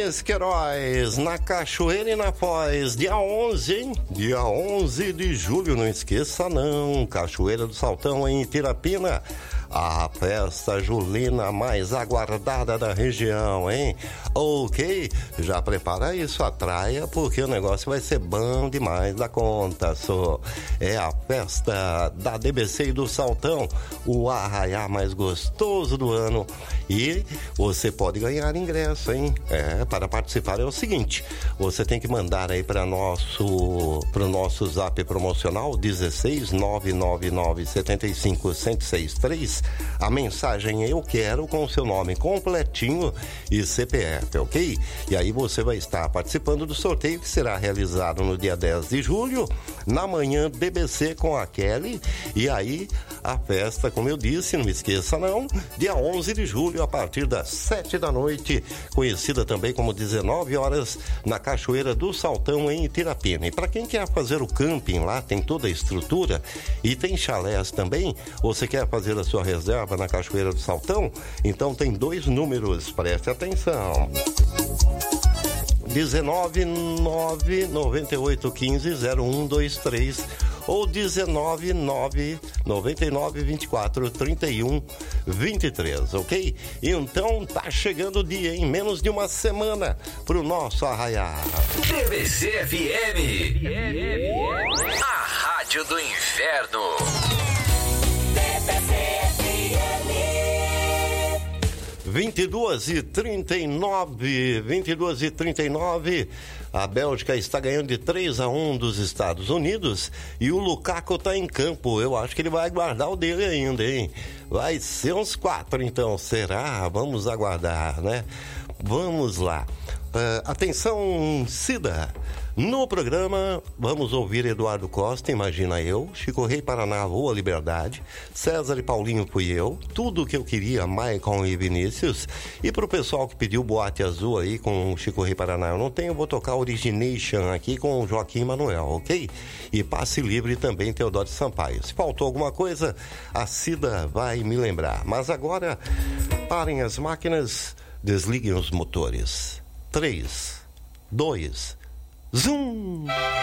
Denis Queiroz, na Cachoeira e na Foz, dia 11, hein? Dia 11 de julho, não esqueça não, Cachoeira do Saltão em Itirapina, a festa julina mais aguardada da região, hein? Ok, já prepara isso, atraia, porque o negócio vai ser bom demais da conta, só. É a festa da DBC e do Saltão, o arraiá mais gostoso do ano, e você pode ganhar ingresso, hein? Para participar é o seguinte, você tem que mandar aí para pro nosso zap promocional 16 999 75 1063 a mensagem eu quero com o seu nome completinho e CPF, ok? E aí você vai estar participando do sorteio que será realizado no dia 10 de julho, na manhã DBC com a Kelly, e aí a festa, como eu disse, não me esqueça não, dia 11 de julho a partir das 7 da noite, conhecida também como 19 horas, na Cachoeira do Saltão em Itirapina. E para quem quer fazer o camping lá, tem toda a estrutura e tem chalés também, você quer fazer a sua reserva na Cachoeira do Saltão? Então tem 2 números, preste atenção. 19 9 98 15 0123 ou 19 9 99 24 31 23, ok? Então tá chegando o dia, em menos de uma semana pro nosso arraiá. DBC FM, a rádio do inverno. DBC 22h39, a Bélgica está ganhando de 3-1 dos Estados Unidos e o Lukaku está em campo. Eu acho que ele vai guardar o dele ainda, hein? Vai ser uns 4, então, será? Vamos aguardar, né? Vamos lá. Atenção, Cida. No programa, vamos ouvir Eduardo Costa, Imagina Eu, Chico Rei Paraná, Voa Liberdade, César e Paulinho fui eu, Tudo o que eu queria, Maicon e Vinícius, e pro pessoal que pediu Boate Azul aí com Chico Rei Paraná, eu não tenho, vou tocar Origination aqui com o Joaquim Manuel, ok? E Passe Livre também, Teodoro Sampaio. Se faltou alguma coisa, a Cida vai me lembrar. Mas agora, parem as máquinas, desliguem os motores. 3, 2, Zoom!